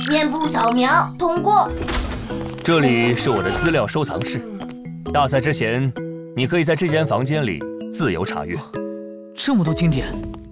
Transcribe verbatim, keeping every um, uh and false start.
面部扫描通过。 这里是我的资料收藏室，大赛之前，你可以在这间房间里自由查阅。 这么多经典，